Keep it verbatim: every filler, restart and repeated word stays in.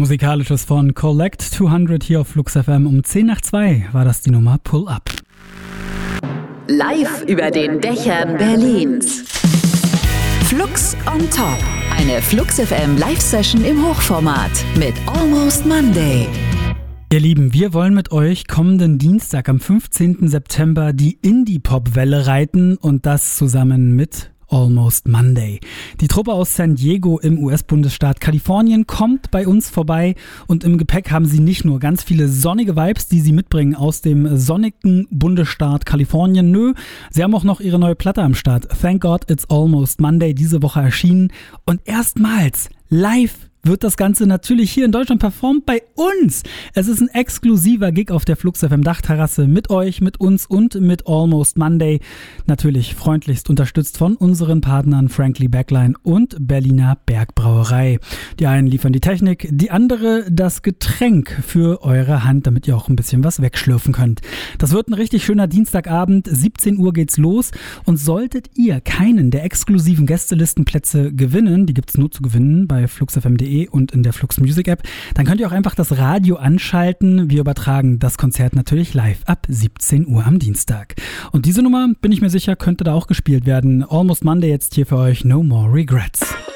Musikalisches von Collect zweihundert hier auf Flux F M. Um zehn nach zwei war das die Nummer Pull Up. Live über den Dächern Berlins. Flux on Top. Eine Flux F M Live-Session im Hochformat mit Almost Monday. Ihr Lieben, wir wollen mit euch kommenden Dienstag am fünfzehnten September die Indie-Pop-Welle reiten und das zusammen mit Almost Monday. Die Truppe aus San Diego im U S-Bundesstaat Kalifornien kommt bei uns vorbei und im Gepäck haben sie nicht nur ganz viele sonnige Vibes, die sie mitbringen aus dem sonnigen Bundesstaat Kalifornien. Nö, sie haben auch noch ihre neue Platte am Start. Thank God It's Almost Monday, diese Woche erschienen und erstmals live wird das Ganze natürlich hier in Deutschland performt bei uns. Es ist ein exklusiver Gig auf der Flux F M Dachterrasse mit euch, mit uns und mit Almost Monday. Natürlich freundlichst unterstützt von unseren Partnern Frankly Backline und Berliner Bergbrauerei. Die einen liefern die Technik, die andere das Getränk für eure Hand, damit ihr auch ein bisschen was wegschlürfen könnt. Das wird ein richtig schöner Dienstagabend, siebzehn Uhr geht's los und solltet ihr keinen der exklusiven Gästelistenplätze gewinnen, die gibt's nur zu gewinnen bei fluxfm punkt de und in der Flux Music App, dann könnt ihr auch einfach das Radio anschalten. Wir übertragen das Konzert natürlich live ab siebzehn Uhr am Dienstag. Und diese Nummer, bin ich mir sicher, könnte da auch gespielt werden. Almost Monday jetzt hier für euch, No More Regrets.